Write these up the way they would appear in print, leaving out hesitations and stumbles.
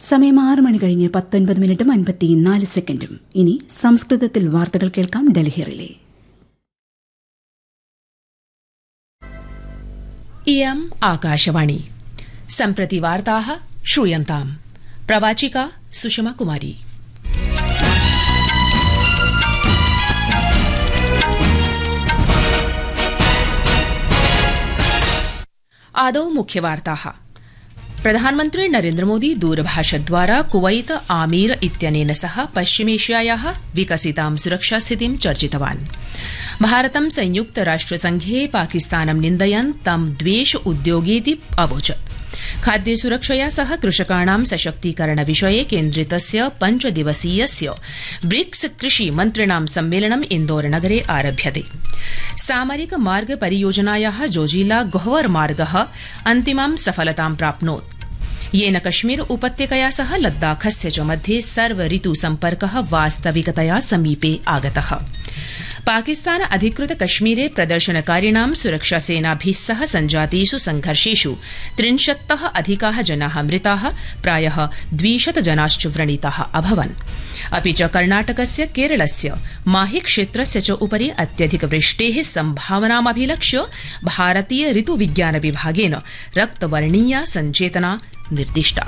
സമയം 6 മണി കഴിഞ്ഞ് 19 മിനിറ്റും 54 സെക്കൻഡും. ഇനി സംസ്കൃതത്തിൽ വാർത്തകൾ കേൾക്കാം. ഡൽഹിയിലെ इयम् आकाशवाणी. सम्प्रति वार्ताः श्रूयन्ताम्. प्रवाचिका सुषमा कुमारी. आदौ मुख्यवार्ताः. प्रधानमन्त्री नरेन्द्रमोदी दूरभाषद्वारा कुवैत आमीर इत्यनेन सह पश्चिमेशियायाः विकसितां सुरक्षास्थितिं चर्चितवान्. भारतं संयुक्त राष्ट्रसंघे पाकिस्तानं निन्दयन् तं द्वेष उद्योगीति अवोचत्. खाद्य सुरक्षया सह कृषकाणां सशक्तीकरण विषये केन्द्रितस्य 5 दिवसीयस्य ब्रिक्स कृषि मन्त्रिणां सम्मेलनम् इन्दौरनगरे आरभ्यते. सामरिक मार्ग परियोजनायाः जोजिला गोहवर मार्गः अन्तिमां सफलतां प्राप्नोत्, येन कश्मीर उपत्यकया सह लद्दाखस्य च मध्ये सर्व ऋतु सम्पर्कः वास्तविकतया समीपे आगतः. पाकिस्तान अधिकृत कश्मीरे प्रदर्शनकारिणां सुरक्षासेनाभिः सह सञ्जातेषु संघर्षेषु 30तः अधिकाः जनाः मृताः, प्रायः 200 जनाश्च व्रणिताः अभवन्. अपि च कर्णाटकस्य केरलस्य माहि क्षेत्रस्य च उपरि अत्यधिकवृष्टेः सम्भावनामभिलक्ष्य भारतीय ऋतुविज्ञान विभागेन रक्तवर्णीया सञ्चेतना निर्दिष्टा.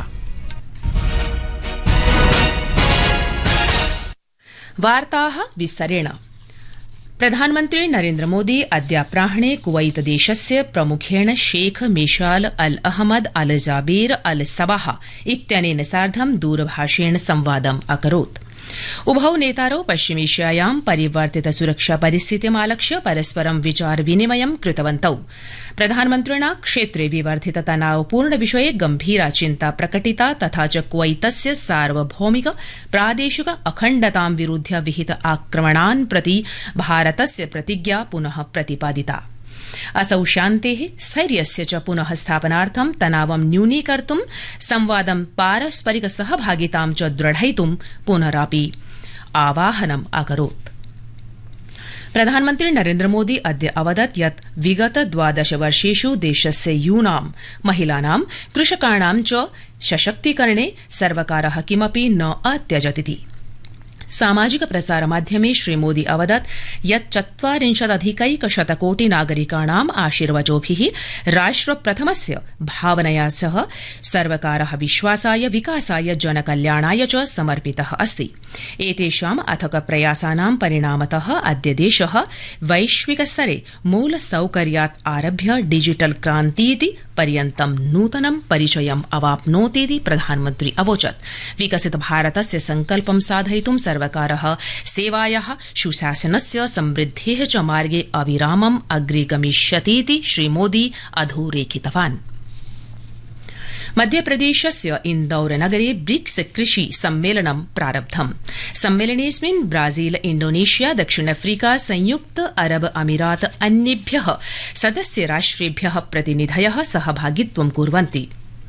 वार्ताः विस्तरेण. प्रधानमन्त्री नरेन्द्रमोदी अद्याप्राह्णे कुवैत देशस्य प्रमुखेण शेख मिशाल अल अहमद अल जाबेर अल सबाह इत्यनेन सार्धं दूरभाषेण संवादम् अकरोत्. उभौ नेतारौ पश्चिमेशियायां परिवर्तित सुरक्षा परिस्थितिमालक्ष्य परस्परं विचार विनिमयं कृतवन्तौ. प्रधानमन्त्रिणा क्षेत्रे विवर्धित तनावपूर्ण विषये गम्भीरा चिन्ता प्रकटिता, तथा च कुवैतस्य सार्वभौमिक प्रादेशिक अखण्डतां विरुध्य विहित आक्रमणान् प्रति भारतस्य प्रतिज्ञा पुनः प्रतिपादिता. असौ शान्तेः स्थैर्यस्य च पुनः स्थापनार्थं तनावं न्यूनीकर्तुं संवादं पारस्परिक सहभागितां च दृढयितुं पुनरापि आवाहनम् अकरोत्. प्रधानमन्त्री नरेन्द्रमोदी अद्य अवदत् यत् विगत 12 वर्षेषु देशस्य यूनां, महिलानां, कृषकाणां च सशक्तीकरणे सर्वकारः किमपि न अत्यजतिति. सामाजिक प्रसारमाध्यमे श्रीमोदी अवदत् यत् 40,000 नागरिकाणाम् आशीर्वचोभिः राष्ट्रप्रथमस्य भावनया सह सर्वकारः विश्वासाय, विकासाय, जनकल्याणाय च समर्पितः अस्ति. एतेषाम् अथक प्रयासानां परिणामतः अद्य देशः वैश्विकस्तरे मूलसौकर्यात् आरभ्य डिजिटल क्रान्तीति पर्यन्तं नूतनं परिचयम् अवाप्नोतीति प्रधानमन्त्री अवोचत्. विकसित भारतस्य संकल्पं साधयितुं सर्वकारः सेवायाः, सुशासनस्य, समृद्धेः च मार्गे अविरामम् अग्रे गमिष्यतीति श्रीमोदी अधोरेखितवान्. मध्यप्रदेशस्य इन्दौरनगरे ब्रिक्स कृषि सम्मेलनं प्रारब्धम्. सम्मेलनेऽस्मिन् ब्राजील, इंडोनेशिया, दक्षिण अफ्रीका, संयुक्त अरब अमीरात अन्येभ्यः सदस्य राष्ट्रेभ्यः प्रतिनिधयः सहभागित्वं कुर्वन्ति.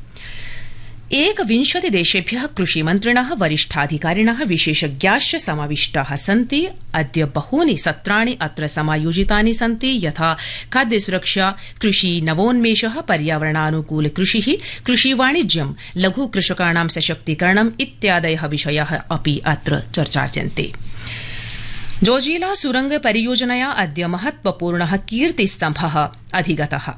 21 देशेभ्यः कृषिमन्त्रिणः, वरिष्ठाधिकारिणः, विशेषज्ञाश्च समाविष्टाः सन्ति. अद्य बहूनि सत्राणि अत्र समायोजितानि सन्ति, यथा खाद्यसुरक्षा, कृषि नवोन्मेषः, पर्यावरणानुकूल कृषिः, कृषिवाणिज्यं, लघुकृषकाणां सशक्तीकरणम् इत्यादयः विषयाः अपि अत्र चर्चार्यन्ते. जोजिला सुरंग परियोजनया अद्य महत्वपूर्णः कीर्तिस्तम्भः अधिगतः.